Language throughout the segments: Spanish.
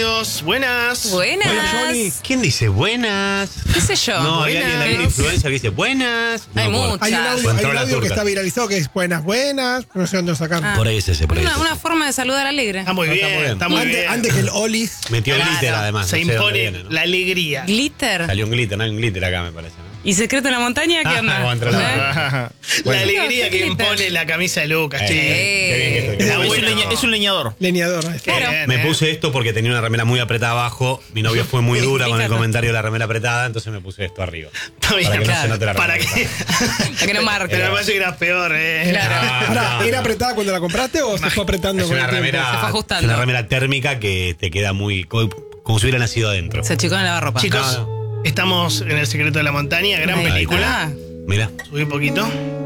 bienvenidos. Buenas. Buenas. Hola, Johnny. ¿Quién dice buenas? ¿Qué sé yo? No, hay alguien ahí, un influencer que dice buenas. Hay No, muchas. Hay un Entró la audio que turca. está viralizado que es buenas, no sé dónde lo sacaron. Por ahí es ese, por ahí es Una ese. forma de saludar alegre. Está muy bien, está muy bien. Antes que el Olis. Metió Claro, glitter además. se no sé de dónde impone viene, ¿no? la alegría. Glitter. Salió un glitter, no hay un glitter acá, me parece, ¿no? ¿Y secreto en la montaña? ¿Qué onda? Vamos a entrar ¿Eh? La alegría que Glitter. impone la camisa de Lucas, che. Qué bien que estoy. Está Es bueno. es un leñador. Leñador. Qué Claro. bien, Me puse esto porque tenía una remera muy apretada abajo. Mi novio fue muy dura con el comentario de la remera apretada, entonces me puse esto arriba. Está bien, Para que no claro. se note la Para remera. que. Para que no marque. Pero me parece que era peor, Claro. Ahora, ¿era apretada cuando la compraste o se fue apretando Es con una el tiempo? remera, Se fue ajustando. es una remera térmica que te queda muy como si hubiera nacido adentro. Se achicó en la lavarropa. Chicos, estamos en El secreto de la montaña, gran Ahí película. está. Mira, Subí un poquito.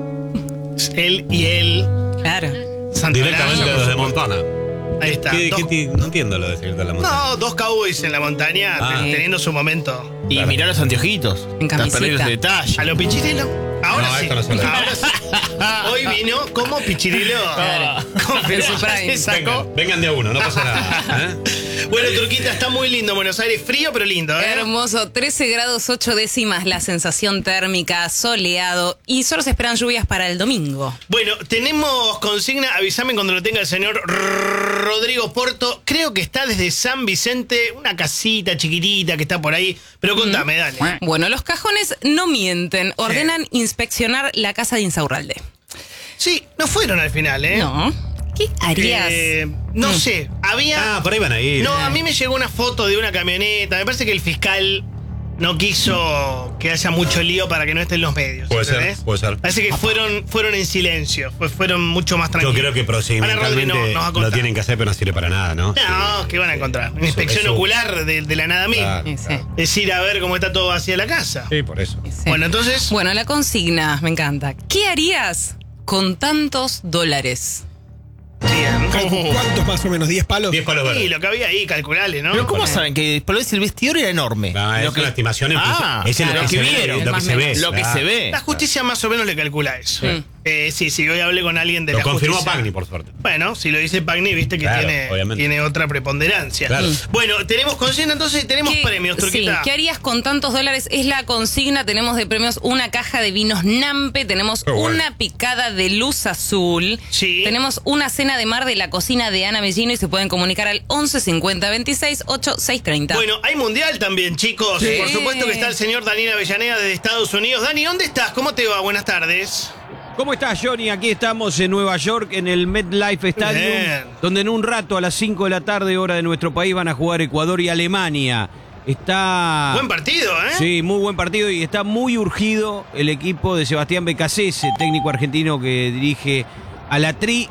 Él y él. Claro. directamente Santolaya. desde Montana. Ahí está. No entiendo lo de secreto de la montaña. No, dos cowboys en la montaña teniendo su momento. Y mirá los anteojitos. En Estás camiseta. perdiendo ese detalle. A lo pichirilo. Ahora No, sí. esto no se lo- Ahora sí. Hoy vino como pichirilo. Claro. Con su prime. se sacó. Vengan de a uno, no pasa nada. Bueno, Turquita, está muy lindo Buenos Aires. Frío, pero lindo, ¿eh? Hermoso, 13 grados 8 décimas la sensación térmica, soleado y solo se esperan lluvias para el domingo. Bueno, tenemos consigna, avísame cuando lo tenga el señor Rodrigo Porto. Creo que está desde San Vicente, una casita chiquitita que está por ahí. Pero contame, dale. Bueno, los cajones no mienten, ordenan inspeccionar la casa de Insaurralde. Sí, no fueron al final, ¿eh? No. ¿Qué harías? No sé, había... Por ahí van a ir. No, a mí me llegó una foto de una camioneta. Me parece que el fiscal no quiso que haya mucho lío para que no estén los medios. Puede ser, ¿entendés? puede ser. Parece que fueron en silencio. Fueron mucho más Yo tranquilos. creo que Ahora Rodri procedimentalmente nos va a lo contar. tienen que hacer, pero no sirve para nada, ¿no? No, ¿qué van a encontrar? Una inspección eso- ocular de la nada misma. Claro. Sí, Es ir a ver cómo está todo vacía la casa. Sí, por eso. sí. Bueno, entonces... Bueno, la consigna, me encanta. ¿Qué harías con tantos dólares? Bien. ¿Cuántos más o menos? ¿10 palos? 10 palos Sí, verdes. lo que había ahí, calculale, ¿no? Pero ¿cómo Bueno. saben que por lo menos el vestidor era enorme? No, es una estimación. Ah, es claro, lo lo que que se ve, vieron. lo que se ve. Lo que claro. se ve. La justicia más o menos le calcula eso. Mm. Sí, hoy hablé con alguien de Lo la confirmó justicia. Pagni, por suerte. Bueno, si lo dice Pagni, viste que Claro, obviamente. tiene otra preponderancia. Claro. Bueno, tenemos consigna, entonces tenemos premios, Sí, Turquita. ¿qué harías con tantos dólares? Es la consigna. Tenemos de premios una caja de vinos Nampe, tenemos Qué bueno. una picada de luz azul, Sí. tenemos una cena de mar de la cocina de Ana Mellino y se pueden comunicar al 11 50 26 8 630. Bueno, hay mundial también, chicos. Sí. Por supuesto que está el señor Daniel Avellaneda desde Estados Unidos. Dani, ¿dónde estás? ¿Cómo te va? Buenas tardes. ¿Cómo estás, Johnny? Aquí estamos en Nueva York, en el MetLife Stadium, Bien. donde en un rato, a las 5 de la tarde, hora de nuestro país, van a jugar Ecuador y Alemania. Está... Buen partido, ¿eh? Sí, muy buen partido y está muy urgido el equipo de Sebastián Becasese, técnico argentino que dirige a la Tri.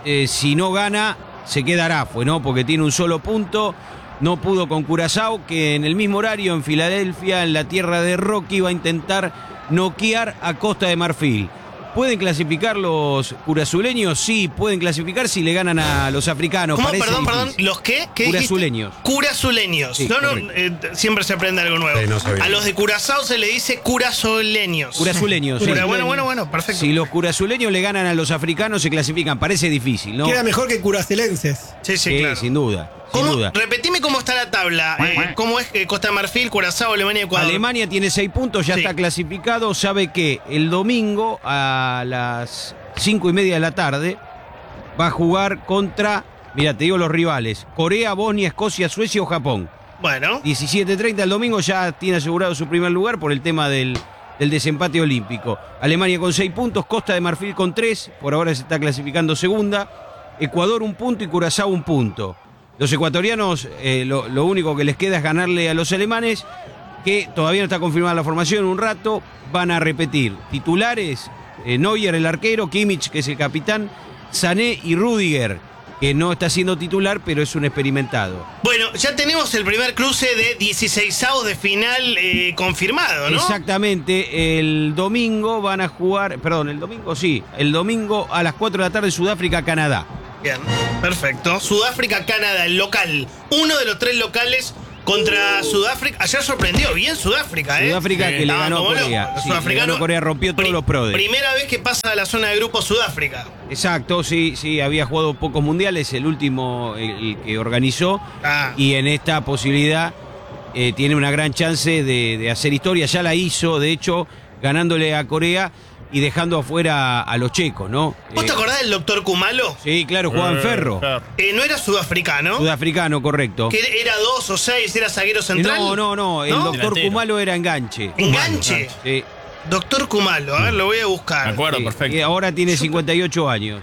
Si no gana, se quedará, ¿no? Porque tiene un solo punto. No pudo con Curazao, que en el mismo horario en Filadelfia, en la tierra de Rocky, va a intentar noquear a Costa de Marfil. ¿Pueden clasificar los curazuleños? Sí, pueden clasificar si le ganan a los africanos. ¿Cómo? Parece Perdón, difícil. ¿los qué? ¿Qué dijiste? Curazuleños. Curazuleños. Sí, No, correcto. siempre se aprende algo nuevo. Sí, no sabía. A los de Curazao se le dice curazoleños. Curazuleños, sí. Bueno, perfecto. Si los curazuleños le ganan a los africanos, se clasifican. Parece difícil, ¿no? Queda mejor que curacelenses. Sí, Sí, claro. sin duda. Sin ¿Cómo? duda. Repetime cómo está la tabla. ¿Cómo es que Costa de Marfil, Curazao, Alemania, Ecuador? Alemania tiene 6 puntos, ya Sí. está clasificado. Sabe que el domingo a las 5:30 de la tarde va a jugar contra, mira, te digo los rivales: Corea, Bosnia, Escocia, Suecia o Japón. Bueno, 17:30 el domingo ya tiene asegurado su primer lugar por el tema del desempate olímpico. Alemania con 6 puntos, Costa de Marfil con 3, por ahora se está clasificando segunda. Ecuador 1 punto y Curazao 1 punto. Los ecuatorianos, lo único que les queda es ganarle a los alemanes, que todavía no está confirmada la formación. Un rato van a repetir titulares: Neuer, el arquero; Kimmich, que es el capitán; Sané y Rüdiger, que no está siendo titular, pero es un experimentado. bueno, ya tenemos el primer cruce de 16avos de final confirmado, ¿no? Exactamente, el domingo van a jugar, el domingo a las 4 de la tarde, Sudáfrica-Canadá. Bien, perfecto. Sudáfrica, Canadá, el local. Uno de los 3 locales Contra Sudáfrica. Ayer sorprendió bien Sudáfrica, ¿eh? Sudáfrica que le Estaban ganó a como Corea. locos. Los Sí, le sudafricanos. ganó Corea, rompió todos los prodes. Primera vez que pasa a la zona de grupo Sudáfrica. Exacto, sí, había jugado pocos mundiales, el último el que organizó, Ah. y en esta posibilidad tiene una gran chance de hacer historia, ya la hizo, de hecho, ganándole a Corea y dejando afuera a los checos, ¿no? ¿Vos te acordás del doctor Kumalo? Sí, claro, jugaba en Ferro, No era sudafricano. sudafricano, correcto. Que era 2 o 6, era zaguero central. No, el doctor Delantero. Kumalo era enganche. Enganche. Sí, Doctor Kumalo, a ver, lo voy a buscar. Me acuerdo, sí, perfecto. y ahora tiene 58 años.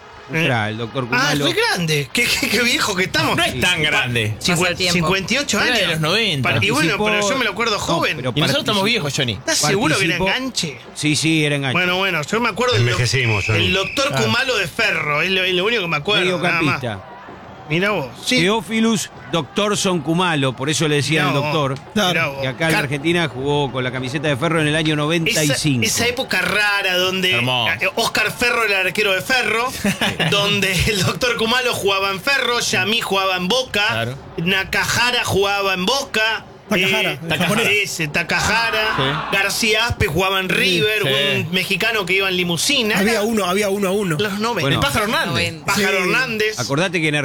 El doctor Ah, Kumalo. es grande. Qué viejo que estamos. No es tan grande. Pasa el tiempo. 58 Era años. de los 90. Y bueno, Participó- pero yo me lo acuerdo No, joven. pero Y nosotros estamos participó- viejos, Johnny. ¿Estás seguro que era participó- enganche? Sí, era enganche. Bueno, yo me acuerdo Envejecimos, Johnny. el doctor Kumalo de Ferro, es lo único que me acuerdo. nada más. Mediocampista. Mirá vos. Sí. Teófilus Doctorson Kumalo, por eso le decían Mirá el vos. doctor. Claro. Mirá vos. Que acá en la Argentina jugó con la camiseta de Ferro en el año 95. Esa época rara donde Hermoso. Oscar Ferro era el arquero de Ferro, donde el doctor Kumalo jugaba en Ferro, Yamí jugaba en Boca, Claro. Nakahara jugaba en Boca. Takahara, el japonés. Ese, Takahara. Sí. García Aspe jugaba en River, Sí. un mexicano que iba en limusina. Había uno a uno. Los 90. Bueno. El Pájaro Hernández. 90. Pájaro Sí. Hernández. Acordate que en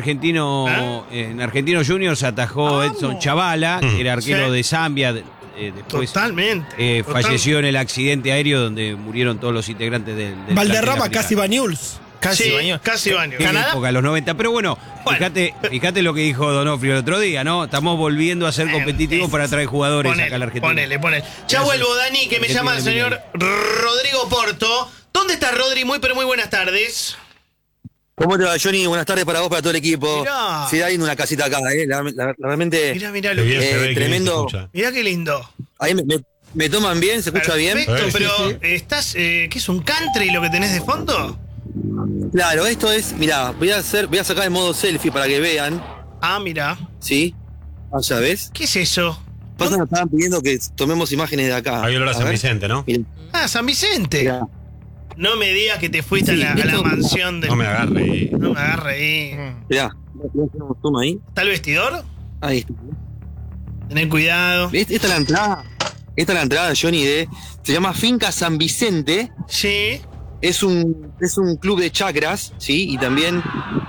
Argentino Juniors atajó Edson Chavala, que era arquero Sí. de Zambia. Después Totalmente. falleció en el accidente aéreo donde murieron todos los integrantes del Valderrama plantel casi africano. Baniuls. Casi baño. Casi baño. Qué ¿Canadá? época, los 90. Pero bueno, Bueno. fíjate lo que dijo Donofrio el otro día, ¿no? Estamos volviendo a ser competitivos para traer jugadores acá a la Argentina. Ponele. Ya vuelvo, Dani, que me llama el señor Rodrigo Porto. ¿Dónde está Rodri? Pero muy buenas tardes. ¿Cómo te va, Johnny? Buenas tardes para vos, para todo el equipo. Mirá. Sí, hay una casita acá, realmente. Mirá Qué lo bien que se ve, qué bien se tremendo. escucha. Mirá qué lindo. Ahí me toman bien, se escucha bien. Perfecto, Sí, pero sí. ¿estás, qué es un country lo que tenés de fondo? Claro, esto es, mirá, voy a sacar el modo selfie para que vean, Ah, mirá. ¿sí? Allá, ¿ves? ¿Qué es eso? Pasa, nos estaban pidiendo que tomemos imágenes de acá. Hay olor a San ver. Vicente, ¿no? Miren, Ah, San Vicente. mirá. No me digas que te fuiste Sí, a la esto- mansión del... No me agarre. No me agarre ahí. Mirá, voy a hacer un zoom ahí. ¿Está el vestidor? Ahí está. Tener cuidado. ¿Ves? Esta es la entrada. Esta es la entrada, Johnny, se llama Finca San Vicente. Sí. Es un club de chacras, ¿sí? Y también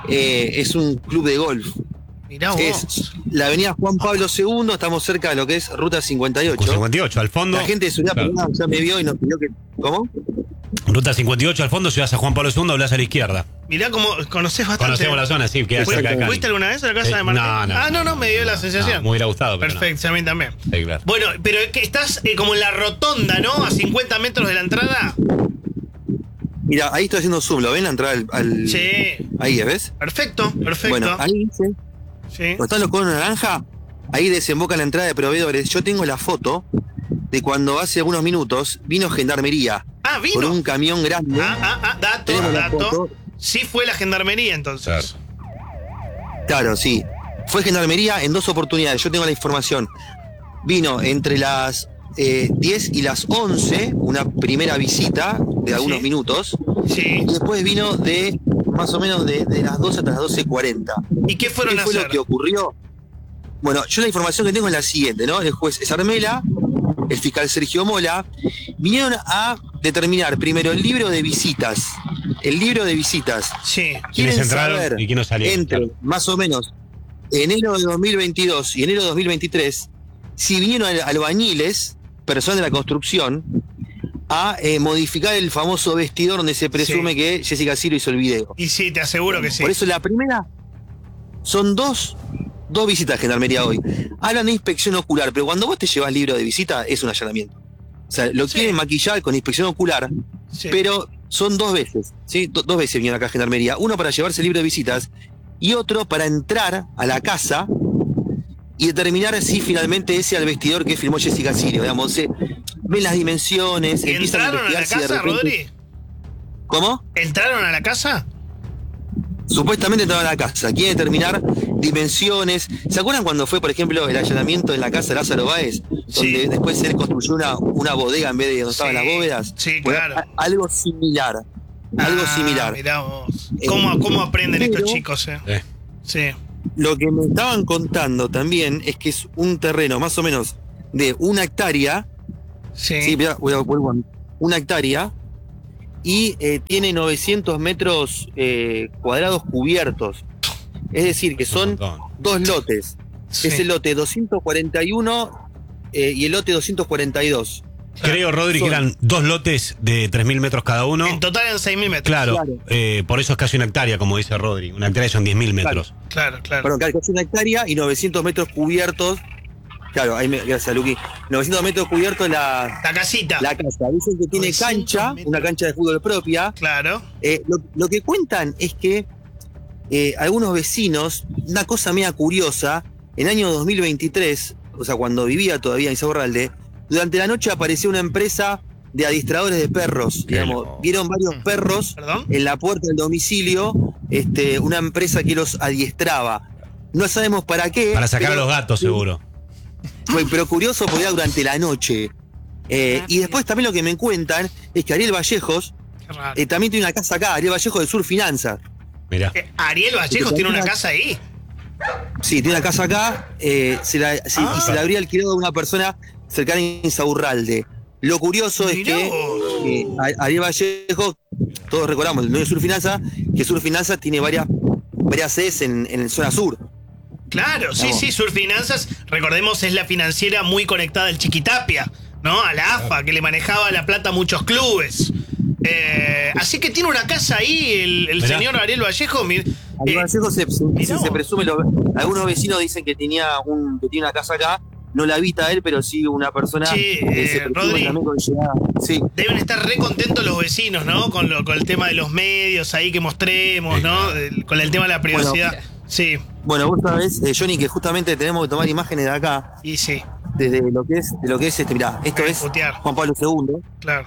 es un club de golf. Mirá vos. Es la avenida Juan Pablo II, estamos cerca de lo que es Ruta 58. 58, al fondo. La gente de Seguridad Claro. Privada ya me vio y nos pidió que... ¿Cómo? Ruta 58, al fondo, si vas a Juan Pablo II, hablas a la izquierda. Mirá cómo conocés bastante. Conocemos la zona, sí, queda cerca de acá. ¿Fuiste alguna vez a la casa de Martín? No, me dio la sensación. Me hubiera gustado, pero Perfecto, a mí también. no. Sí, claro. Bueno, pero es que estás como en la rotonda, ¿no? A 50 metros de la entrada. Mira, ahí estoy haciendo zoom, ¿lo ven? La entrada al... Sí. Ahí, ¿ves? Perfecto. Bueno, ahí dice... Sí. Cuando están los conos naranja, ahí desemboca la entrada de proveedores. Yo tengo la foto de cuando hace algunos minutos vino Gendarmería Ah, vino. con un camión grande. Dato, Tenemos la dato. foto. Sí fue la gendarmería entonces. Claro, sí. Fue Gendarmería en 2 oportunidades. Yo tengo la información. Vino entre las 10 y las 11, una primera visita de algunos Sí. minutos. Sí. Y después vino de más o menos de las 12 hasta las 12:40. ¿Y qué fueron ¿Qué a fue hacer? lo que ocurrió? Bueno, yo la información que tengo es la siguiente, ¿no? El juez Sarmela, el fiscal Sergio Mola, vinieron a determinar primero el libro de visitas. El libro de visitas. Sí. ¿Quiénes Quieren entraron saber y quiénes salieron? entre Claro. más o menos enero de 2022 y enero de 2023, si vinieron albañiles, personas de la construcción, a modificar el famoso vestidor donde se presume Sí. que Jessica Ciro hizo el video. Y sí, te aseguro que sí. Por eso la primera son dos visitas a Gendarmería hoy. Hablan de inspección ocular, pero cuando vos te llevas libro de visita es un allanamiento. O sea, lo Sí. quieren maquillar con inspección ocular, Sí. pero son 2 veces, ¿sí? 2 veces vinieron acá a Gendarmería. Uno para llevarse el libro de visitas y otro para entrar a la casa y determinar si finalmente ese al vestidor que filmó Jessica Cirio. Digamos, ven las dimensiones, ¿Y empiezan a entraron a la investigar si de casa, repente... Rodri? ¿Cómo? ¿Entraron a la casa? Supuestamente entraron a la casa, quieren determinar dimensiones. ¿Se acuerdan cuando fue, por ejemplo, el allanamiento en la casa de Lázaro Báez? Sí. Donde después él construyó una bodega en vez de donde estaban las bóvedas. Sí, Bueno, claro. algo similar. Algo Ah, similar. Mirá vos. ¿Cómo aprenden pero- estos chicos, Sí. Sí. Lo que me estaban contando también es que es un terreno más o menos de 1 hectárea. Sí. Sí, mirá, vuelvo a 1 hectárea. Y tiene 900 metros cuadrados cubiertos. Es decir, que son 2 lotes. Sí. Es el lote 241 y el lote 242. Creo, Rodri, que eran 2 lotes de 3.000 metros cada uno. En total eran 6.000 metros. Claro, Claro. por eso es casi 1 hectárea, como dice Rodri. 1 hectárea son 10.000 metros. Claro. Perdón, claro, que es 1 hectárea y 900 metros cubiertos. Claro, gracias, Luqui. 900 metros cubiertos La casita. la casa. Dicen que tiene 900 cancha, metros. una cancha de fútbol propia. Claro. Lo que cuentan es que algunos vecinos, una cosa media curiosa, en el año 2023, o sea, cuando vivía todavía en Insaurralde, durante la noche apareció una empresa de adiestradores de perros. Digamos, vieron varios perros ¿Perdón? en la puerta del domicilio, una empresa que los adiestraba. No sabemos para qué. Para sacar a pero- los gatos, seguro. Pero curioso porque era durante la noche. Y después también lo que me cuentan es que Ariel Vallejos Qué raro. también tiene una casa acá, Ariel Vallejos de Sur Finanzas. Mirá. Ariel Vallejos tiene una casa ahí. Sí, tiene una casa acá y se la habría alquilado a una persona cercana a Insaurralde. Lo curioso es Mirá que vos. Ariel Vallejos, todos recordamos, el dueño de Sur Finanzas, que Sur Finanzas tiene varias sedes en zona sur. Claro, sí, Vamos. sí, Surfinanzas, recordemos, es la financiera muy conectada al Chiquitapia, ¿no? A la AFA, que le manejaba la plata a muchos clubes. Así que tiene una casa ahí el Mirá. señor Ariel Vallejo. Ariel Vallejos se vos. presume, algunos vecinos dicen que tiene una casa acá, no la habita él, pero sí una persona Sí, que se presume Rodri. también con llegada. Sí. Deben estar re contentos los vecinos, ¿no? Con el tema de los medios ahí que mostremos, Sí, ¿no? claro. Con el tema de la privacidad. Sí, Bueno, vos sabés, Johnny, que justamente tenemos que tomar imágenes de acá, y sí, de lo que es mirá, esto es putear. Juan Pablo II. claro.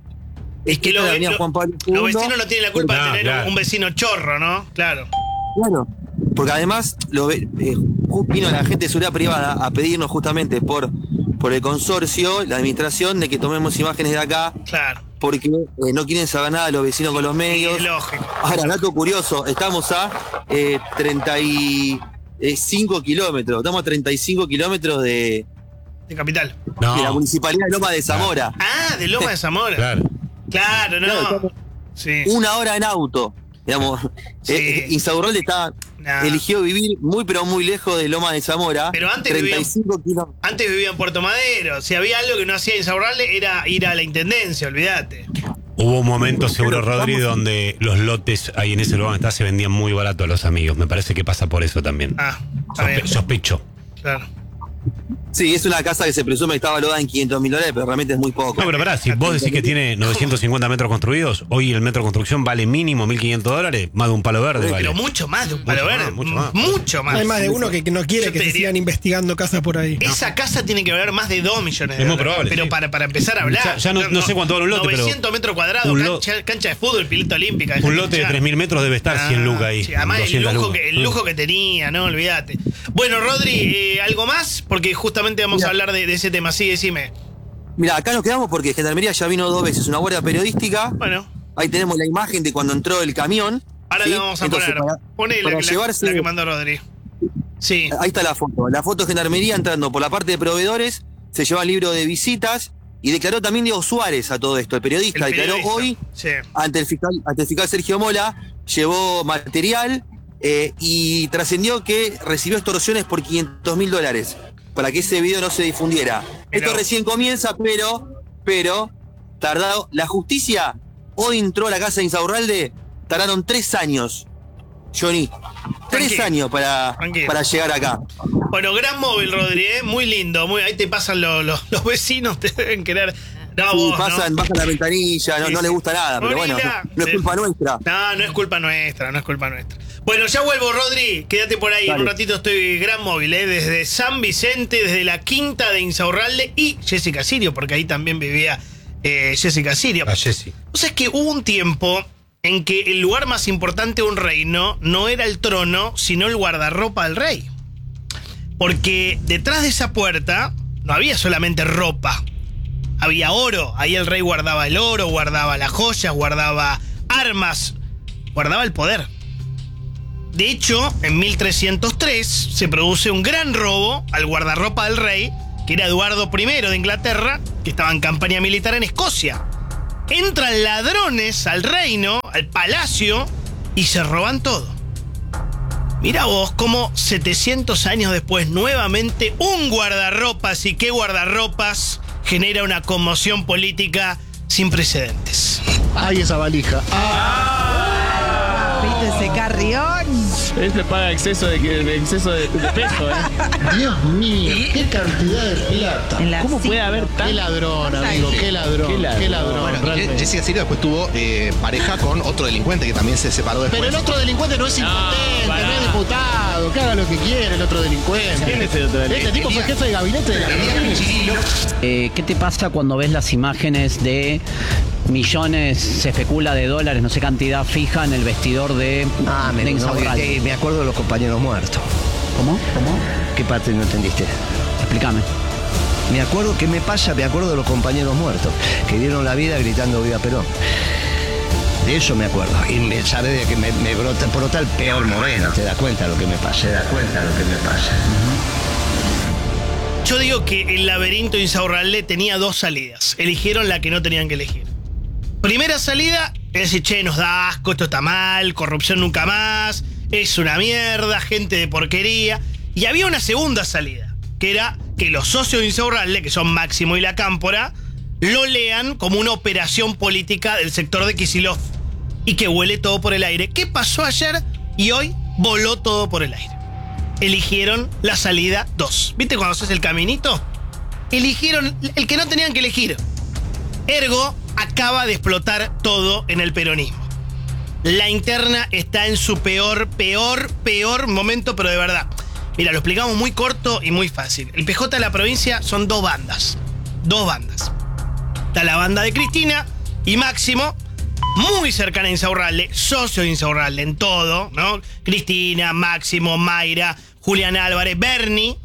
Es que Esta es la avenida Juan Pablo II. los vecinos no tienen la culpa de No, tener claro. un vecino chorro, ¿no? Claro. Claro, porque además vino la gente de seguridad privada a pedirnos justamente por el consorcio, la administración, de que tomemos imágenes de acá, Claro. porque no quieren saber nada de los vecinos con los medios. Es lógico. Ahora, dato curioso, estamos a 35 kilómetros, estamos a 35 kilómetros de De Capital. No. la municipalidad de Loma de Zamora. Ah, de Loma de Zamora. Claro. Claro, no. Claro, Sí. 1 hora en auto. Digamos, Sí. Insaurralde eligió vivir muy pero muy lejos de Loma de Zamora. Pero antes 35 kilómetros. Antes vivía en Puerto Madero. Si había algo que no hacía Insaurralde era ir a la intendencia, olvídate. Hubo un momento, seguro, Rodri, donde los lotes ahí en ese lugar donde está se vendían muy barato a los amigos. Me parece que pasa por eso también. Ah, está bien. Sospecho. Claro. Sí, es una casa que se presume que estaba valorada en $500.000, pero realmente es muy poco. No, pero pará, si vos decís que tiene 950 metros construidos, hoy el metro de construcción vale mínimo $1.500, más de un palo verde vale. Pero mucho más de un palo Mucho verde. más, mucho más. Mucho más. Hay más de uno que no quiere Yo que te se diría- sigan investigando casas por ahí. Esa casa tiene que valer más de 2 millones de Es muy dólares. probable, Pero sí. para empezar a hablar. Ya no sé cuánto vale un lote, pero 900 metros cuadrados, un lo- cancha de fútbol, pileta olímpica. Un lote de 3.000 metros debe estar 100 lucas ahí. Sí, además el 200 lujo, lucas. el lujo que tenía, no olvídate. Bueno, Rodri, ¿algo más? Porque justamente vamos a hablar de ese tema. Sí, decime. Mira, acá nos quedamos porque Gendarmería ya vino 2 veces, una guardia periodística. Bueno, Ahí tenemos la imagen de cuando entró el camión. ahora ¿sí? le vamos a Entonces, poner. Poné para la llevarse- que mandó Rodri. Sí. Ahí está la foto. La foto de Gendarmería entrando por la parte de proveedores, se lleva el libro de visitas y declaró también Diego Suárez a todo esto. El periodista El declaró periodista. hoy Sí. ante el fiscal Sergio Mola, llevó material y trascendió que recibió extorsiones por $500.000 para que ese video no se difundiera. Mirá. Esto recién comienza, pero tardado. La justicia hoy entró a la casa de Insaurralde, tardaron 3 años, Johnny. 3 Tranquilo. años Tranquilo. para llegar acá. Bueno, gran móvil, Rodri, muy lindo. Ahí te pasan los vecinos, te deben querer. No, Sí, vos, bajan la ventanilla, no, Sí, no sí. le gusta nada, pero bueno, Gorila. no es Sí. culpa nuestra. No, no es culpa nuestra, no es culpa nuestra. Bueno, ya vuelvo, Rodri. Quédate por ahí. En Dale. un ratito estoy gran móvil, desde San Vicente, desde la quinta de Insaurralde y Jessica Sirio, porque ahí también vivía Jessica Sirio. A Jessy. O sea, es que hubo un tiempo en que el lugar más importante de un reino no era el trono, sino el guardarropa del rey. Porque detrás de esa puerta no había solamente ropa. Había oro. Ahí el rey guardaba el oro, guardaba las joyas, guardaba armas, guardaba el poder. De hecho, en 1303 se produce un gran robo al guardarropa del rey, que era Eduardo I de Inglaterra, que estaba en campaña militar en Escocia. Entran ladrones al reino, al palacio, y se roban todo. Mira vos cómo 700 años después, nuevamente un guardarropas, y qué guardarropas, genera una conmoción política sin precedentes. ¡Ay, esa valija! ¿Viste ese carrión? Este paga exceso de peso, Dios mío, qué cantidad de plata. En la ¿Cómo puede cinta. haber Qué ladrón, amigo, qué ladrón, qué ladrón. Bueno, realmente. Jessica Silva después tuvo pareja con otro delincuente que también se separó después. Pero el otro delincuente no es impotente, pará. no es diputado, que haga lo que quiere el otro delincuente. ¿Quién es el otro delincuente? Este tipo fue jefe de gabinete de la ¿Qué te pasa cuando ves las imágenes de millones, se especula, de dólares, no sé cantidad fija en el vestidor de Insaurralde? Me acuerdo de los compañeros muertos. ¿Cómo? ¿Qué parte no entendiste? Explícame. Me acuerdo de los compañeros muertos, que dieron la vida gritando viva Perón. De eso me acuerdo. Y me sabe de que me brota el peor moreno. ¿Te das cuenta lo que me pasa? Yo digo que el laberinto de Insaurralde tenía dos salidas. Eligieron la que no tenían que elegir. Primera salida es decir, che, nos da asco, esto está mal, corrupción nunca más, es una mierda, gente de porquería. Y había una segunda salida, que era que los socios de Insaurralde, que son Máximo y la Cámpora, lo lean como una operación política del sector de Kicillof y que huele todo por el aire. ¿Qué pasó ayer? Y hoy voló todo por el aire. Eligieron la salida 2. ¿Viste cuando haces el caminito? Eligieron el que no tenían que elegir. Ergo, acaba de explotar todo en el peronismo. La interna está en su peor momento, pero de verdad. Mira, lo explicamos muy corto y muy fácil. El PJ de la provincia son dos bandas. Está la banda de Cristina y Máximo, muy cercana a Insaurralde, socio de Insaurralde en todo, ¿no? Cristina, Máximo, Mayra, Julián Álvarez, Bernie,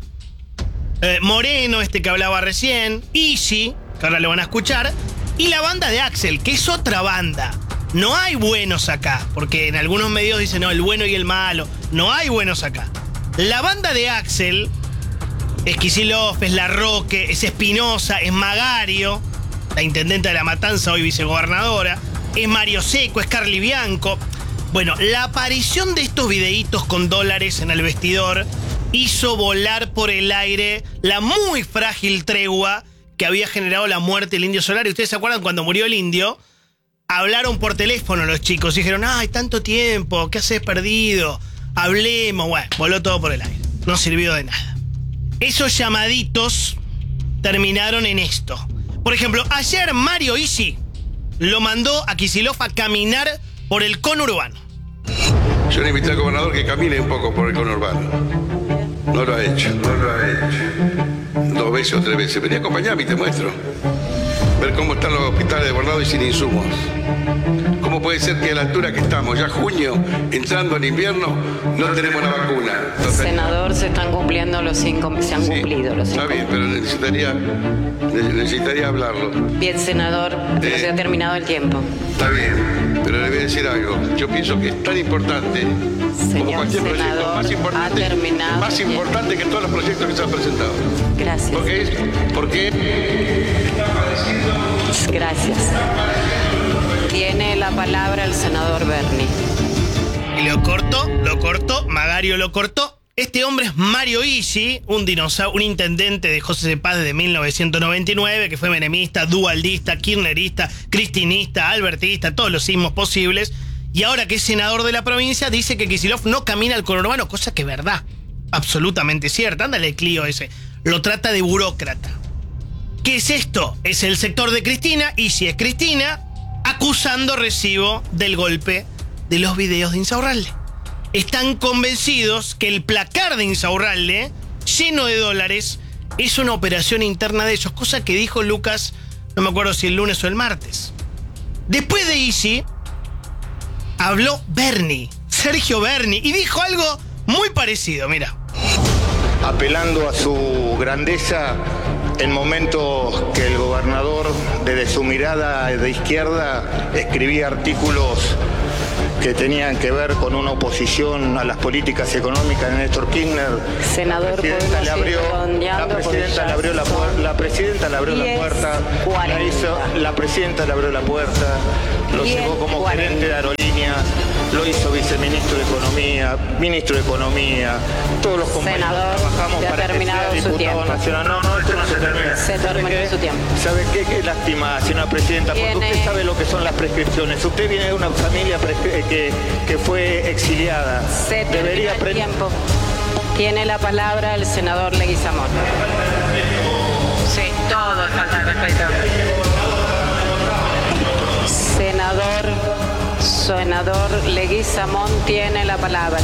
Moreno, este que hablaba recién, Isi, que ahora lo van a escuchar, y la banda de Axel, que es otra banda. No hay buenos acá, porque en algunos medios dicen, no, el bueno y el malo. No hay buenos acá. La banda de Axel es Kicillof, es Larroque, es Espinosa, es Magario, la intendenta de La Matanza, hoy vicegobernadora, es Mario Seco, es Carly Bianco. Bueno, la aparición de estos videitos con dólares en el vestidor hizo volar por el aire la muy frágil tregua que había generado la muerte del Indio Solari. ¿Ustedes se acuerdan cuando murió el Indio? Hablaron por teléfono los chicos y dijeron, ay, tanto tiempo, ¿qué haces perdido? Hablemos. Bueno, voló todo por el aire. No sirvió de nada. Esos llamaditos terminaron en esto. Por ejemplo, ayer Mario Isi lo mandó a Kicillof a caminar por el conurbano. Yo le invité al gobernador que camine un poco por el conurbano. No lo ha hecho. 2 veces o 3 veces. Vení a acompañarme y te muestro. Ver cómo están los hospitales desbordados y sin insumos. ¿Cómo puede ser que a la altura que estamos, ya junio, entrando en invierno, no tenemos la vacuna? Senador, se están cumpliendo los 5 meses, se han cumplido los 5 meses. Está bien, pero necesitaría hablarlo. Bien, senador, pero se ha terminado el tiempo. Está bien, pero le voy a decir algo. Yo pienso que es tan importante como cualquier proyecto, más importante que todos los proyectos que se han presentado. Gracias. Porque está padeciendo. Gracias. Tiene la palabra el senador Bernie. Y lo cortó, Magario lo cortó. Este hombre es Mario Isi, un dinosaurio, un intendente de José de Paz de 1999, que fue menemista, dualdista, kirchnerista, cristinista, albertista, todos los sismos posibles. Y ahora que es senador de la provincia, dice que Kicillof no camina al conurbano, cosa que es verdad, absolutamente cierta. Ándale, Clio ese. Lo trata de burócrata. ¿Qué es esto? Es el sector de Cristina, y si es Cristina, acusando recibo del golpe de los videos de Insaurralde. Están convencidos que el placar de Insaurralde, lleno de dólares, es una operación interna de ellos, cosa que dijo Lucas, no me acuerdo si el lunes o el martes. Después de Isi, habló Bernie, Sergio Bernie, y dijo algo muy parecido, mira. Apelando a su grandeza, en momentos que el gobernador, desde su mirada de izquierda, escribía artículos que tenían que ver con una oposición a las políticas económicas de Néstor Kirchner. Senador, la presidenta le abrió la presidenta le abrió la puerta, la presidenta le abrió la puerta, lo llevó como gerente de aerolíneas, lo hizo viceministro de Economía, ministro de Economía, todos los compañeros trabajamos para que sea diputado nacional. No, esto no se termina. Se terminó su tiempo. ¿Sabe qué? Qué lástima, señora presidenta, porque usted sabe lo que son las prescripciones. Usted viene de una familia que fue exiliada. Se terminó el tiempo. Tiene la palabra el senador Leguizamón. Sí, todo es falta de respeto. Senador Leguizamón tiene la palabra.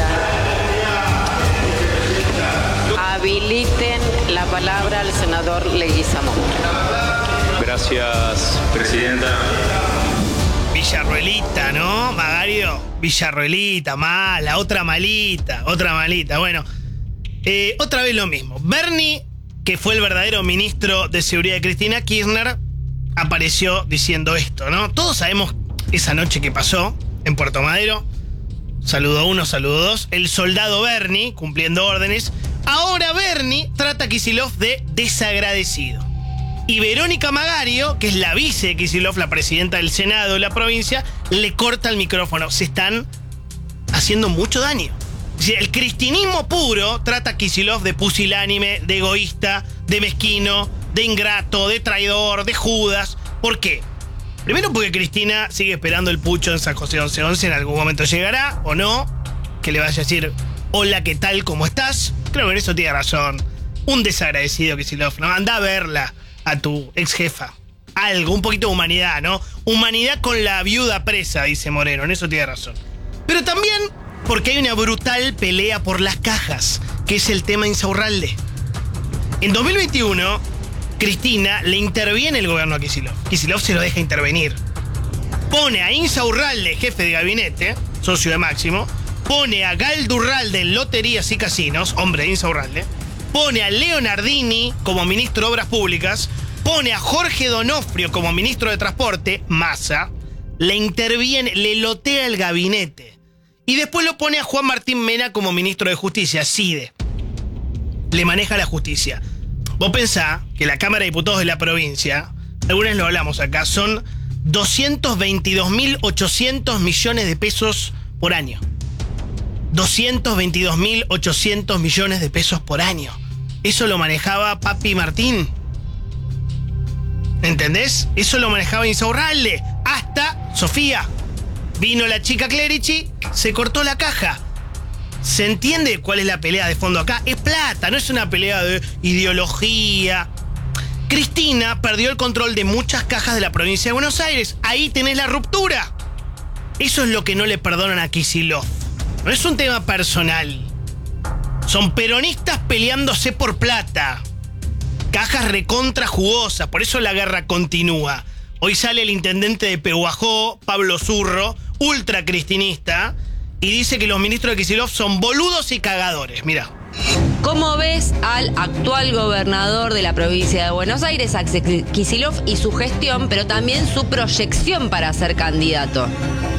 Habiliten la palabra al senador Leguizamón. Gracias, presidenta. Villarruelita, ¿no, Magario? Villarruelita, mala, otra malita. Bueno, otra vez lo mismo. Bernie, que fue el verdadero ministro de Seguridad de Cristina Kirchner, apareció diciendo esto, ¿no? Todos sabemos esa noche que pasó en Puerto Madero. Saludo 1, saludo 2. El soldado Bernie, cumpliendo órdenes. Ahora Bernie trata a Kicillof de desagradecido. Y Verónica Magario, que es la vice de Kicillof, la presidenta del Senado de la provincia, le corta el micrófono. Se están haciendo mucho daño. El cristinismo puro trata a Kicillof de pusilánime, de egoísta, de mezquino, de ingrato, de traidor, de Judas. ¿Por qué? Primero porque Cristina sigue esperando el pucho en San José 1111. En algún momento llegará, o no. Que le vaya a decir, hola, ¿qué tal? ¿Cómo estás? Creo que en eso tiene razón. Un desagradecido Kicillof, ¿no? Anda a verla a tu ex jefa. Algo, un poquito de humanidad, ¿no? Humanidad con la viuda presa, dice Moreno. En eso tiene razón. Pero también porque hay una brutal pelea por las cajas, que es el tema Insaurralde. En 2021, Cristina le interviene el gobierno a Kicillof. Kicillof se lo deja intervenir. Pone a Insaurralde, jefe de gabinete, socio de Máximo. Pone a Galdurralde en loterías y casinos, hombre de Insaurralde. Pone a Leonardini como ministro de Obras Públicas. Pone a Jorge Donofrio como ministro de Transporte, Massa. Le interviene, le lotea el gabinete. Y después lo pone a Juan Martín Mena como ministro de Justicia, CIDE. Le maneja la justicia. Vos pensá que la Cámara de Diputados de la provincia, algunas lo hablamos acá, son 222.800 millones de pesos por año. 222.800 millones de pesos por año. Eso lo manejaba Papi Martín. ¿Entendés? Eso lo manejaba Insaurralde. Hasta Sofía. Vino la chica Clerici, se cortó la caja. ¿Se entiende cuál es la pelea de fondo acá? Es plata, no es una pelea de ideología. Cristina perdió el control de muchas cajas de la provincia de Buenos Aires. Ahí tenés la ruptura. Eso es lo que no le perdonan a Kicillof. No es un tema personal. Son peronistas peleándose por plata. Cajas recontra jugosas, por eso la guerra continúa. Hoy sale el intendente de Pehuajó, Pablo Zurro, ultra cristinista, y dice que los ministros de Kicillof son boludos y cagadores. Mirá. ¿Cómo ves al actual gobernador de la provincia de Buenos Aires, Axel Kicillof, y su gestión, pero también su proyección para ser candidato?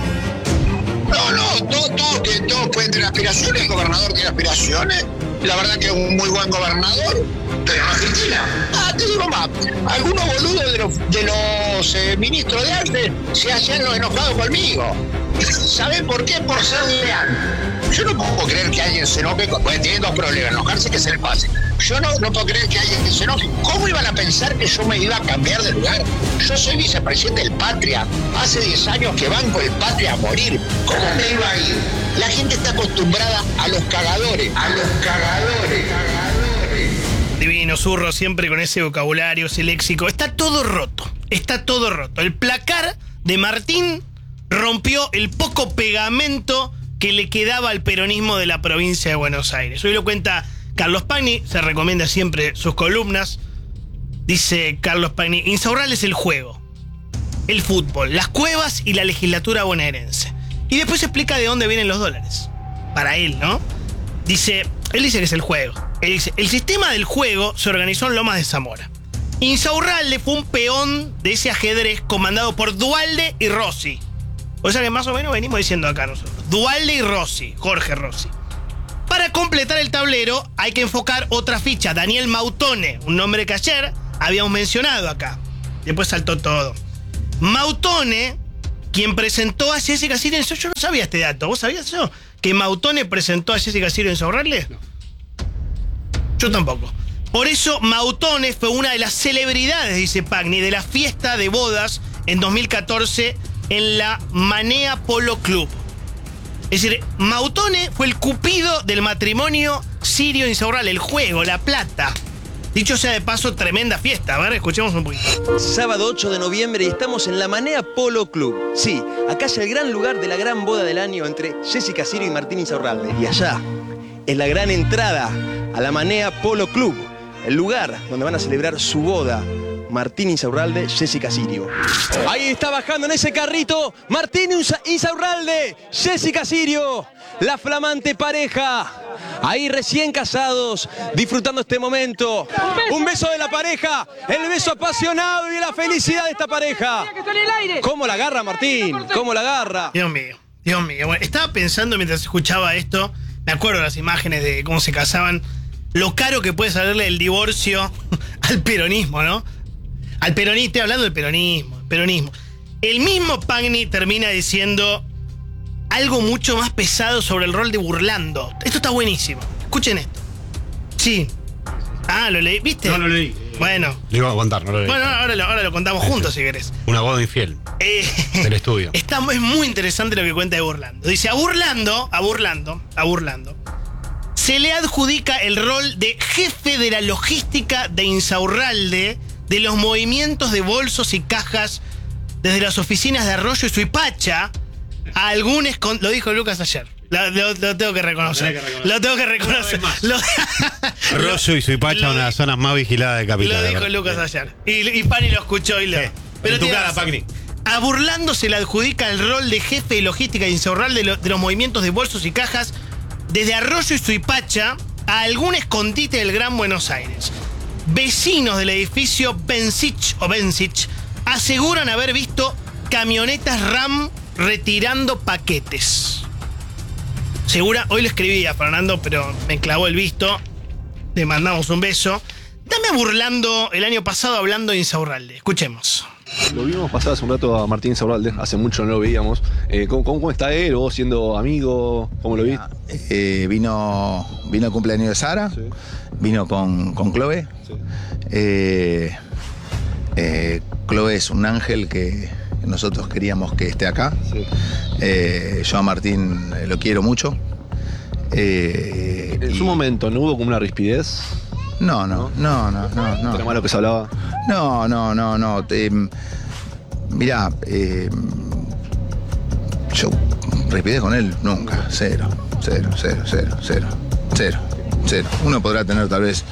No, todo puede tener aspiraciones, el gobernador tiene aspiraciones, la verdad que es un muy buen gobernador, pero en Argentina, te digo más, algunos boludos de los ministros de arte se hacían los enojados conmigo. ¿Saben por qué? Por ser leal. Yo no puedo creer que alguien se enoje, porque tienen dos problemas, enojarse que se le pase. Yo no puedo creer que alguien se enoje. ¿Cómo iban a pensar que yo me iba a cambiar de lugar? Yo soy vicepresidente del Patria. Hace 10 años que banco el Patria a morir. ¿Cómo me iba a ir? La gente está acostumbrada a los cagadores. A los cagadores. Divino Zurro, siempre con ese vocabulario, ese léxico. Está todo roto. Está todo roto. El placar de Martín rompió el poco pegamento que le quedaba al peronismo de la provincia de Buenos Aires. Hoy lo cuenta Carlos Pagni, se recomienda siempre sus columnas. Dice Carlos Pagni, Insaurralde es el juego, el fútbol, las cuevas y la legislatura bonaerense. Y después explica de dónde vienen los dólares. Para él, ¿no? Él dice que es el juego. Él dice, el sistema del juego se organizó en Lomas de Zamora. Insaurralde fue un peón de ese ajedrez comandado por Duhalde y Rossi. O sea que más o menos venimos diciendo acá nosotros. Duhalde y Rossi, Jorge Rossi. Para completar el tablero hay que enfocar otra ficha, Daniel Mautone, un nombre que ayer habíamos mencionado acá. Después saltó todo. Mautone, quien presentó a Jessica Sirio, yo no sabía este dato. ¿Vos sabías eso? ¿Que Mautone presentó a Jessica Sirio en Insaurralde? No. Yo tampoco. Por eso Mautone fue una de las celebridades, dice Pagni, de la fiesta de bodas en 2014 en la Manea Polo Club. Es decir, Mautone fue el cupido del matrimonio Sirio-Insaurralde, el juego, la plata. Dicho sea de paso, tremenda fiesta. A ver, escuchemos un poquito. Sábado 8 de noviembre y estamos en la Manea Polo Club. Sí, acá es el gran lugar de la gran boda del año entre Jessica Sirio y Martín Insaurralde. Y allá es la gran entrada a la Manea Polo Club, el lugar donde van a celebrar su boda Martín Insaurralde, Jessica Sirio. Ahí está bajando en ese carrito Martín Insaurralde, Jessica Sirio, la flamante pareja. Ahí recién casados, disfrutando este momento. Un beso de la pareja, el beso apasionado y la felicidad de esta pareja. ¿Cómo la agarra Martín? ¿Cómo la agarra? Dios mío, Dios mío. Bueno, estaba pensando mientras escuchaba esto, me acuerdo de las imágenes de cómo se casaban, lo caro que puede salirle el divorcio al peronismo, ¿no? Al peronismo, estoy hablando del peronismo. El mismo Pagni termina diciendo algo mucho más pesado sobre el rol de Burlando. Esto está buenísimo. Escuchen esto. Sí. Ah, ¿lo leí? ¿Viste? No lo leí. Bueno. Le iba a contar, no lo leí. Bueno, ahora lo contamos juntos, si querés. Una boda infiel. Del estudio. Es muy interesante lo que cuenta de Burlando. Dice, a Burlando, se le adjudica el rol de jefe de la logística de Insaurralde, de los movimientos de bolsos y cajas desde las oficinas de Arroyo y Suipacha a algunos... Lo dijo Lucas ayer. Lo tengo que reconocer. Lo tengo que reconocer. Arroyo y Suipacha, una de las zonas más vigiladas de Capital. Lo dijo Lucas ayer. Y Pani lo escuchó y lo... Sí. Pero en tu cara, Pagni. A Burlando se le adjudica el rol de jefe de logística de Insaurralde de los movimientos de bolsos y cajas desde Arroyo y Suipacha a algún escondite del Gran Buenos Aires. Vecinos del edificio Bensich aseguran haber visto camionetas RAM retirando paquetes. Hoy lo escribí a Fernando, pero me clavó el visto. Le mandamos un beso. Dame a Burlando el año pasado hablando de Insaurralde. Escuchemos. Lo vimos pasar hace un rato a Martín Insaurralde, hace mucho no lo veíamos. ¿Cómo está él? ¿Vos siendo amigo? ¿Cómo lo vi? Vino el cumpleaños de Sara, sí. Vino con Chloe. Sí. Chloe es un ángel que nosotros queríamos que esté acá. Sí. Yo a Martín lo quiero mucho. En su momento, ¿no hubo como una rispidez? No. ¿Era malo que se hablaba? No. Mirá, yo rispidez con él nunca. Cero. Uno podrá tener tal vez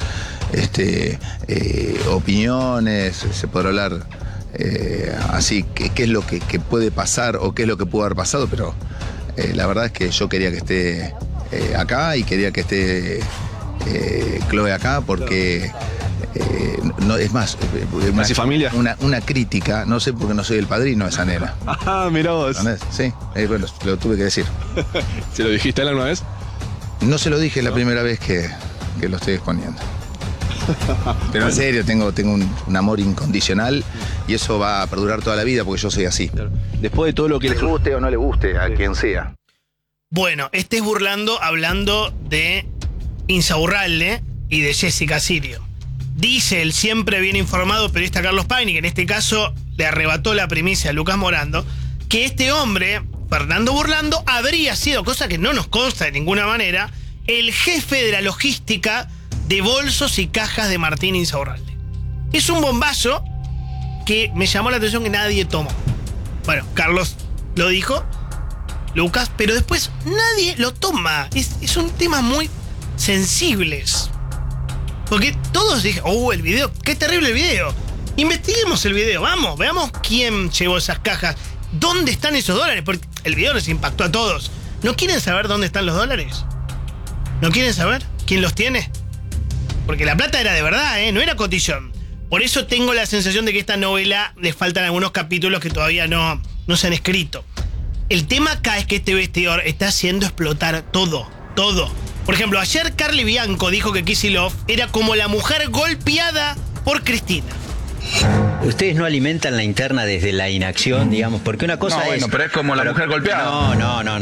opiniones, se podrá hablar así, qué es lo que puede pasar o qué es lo que pudo haber pasado, pero la verdad es que yo quería que esté acá y quería que esté Chloe acá porque no, es más, familia. Una crítica, no sé por qué no soy el padrino de esa nena. Ah, mirá vos. Sí, bueno, lo tuve que decir. ¿Se lo dijiste a él alguna vez? No se lo dije, es la primera vez que lo estoy exponiendo. Pero en serio, tengo un amor incondicional y eso va a perdurar toda la vida porque yo soy así. Después de todo lo que le guste o no le guste a quien sea. Bueno, es Burlando hablando de Insaurralde y de Jessica Sirio. Dice el siempre bien informado periodista Carlos Pagni, que en este caso le arrebató la primicia a Lucas Morando, que este hombre, Fernando Burlando, habría sido, cosa que no nos consta de ninguna manera, el jefe de la logística de bolsos y cajas de Martín Insaurralde. Es un bombazo que me llamó la atención que nadie tomó. Bueno, Carlos lo dijo, Lucas, pero después nadie lo toma. Es un tema muy sensibles. Porque todos dijeron, el video, qué terrible el video. Investiguemos el video, vamos, veamos quién llevó esas cajas. ¿Dónde están esos dólares? Porque el video les impactó a todos. ¿No quieren saber dónde están los dólares? ¿No quieren saber quién los tiene? Porque la plata era de verdad, no era cotillón. Por eso tengo la sensación de que esta novela le faltan algunos capítulos que todavía no se han escrito. El tema acá es que este vestidor está haciendo explotar todo. Por ejemplo, ayer Carly Bianco dijo que Kicillof era como la mujer golpeada por Cristina. Ustedes no alimentan la interna desde la inacción, digamos, porque una cosa no, es... bueno, pero es como la mujer golpeada. No.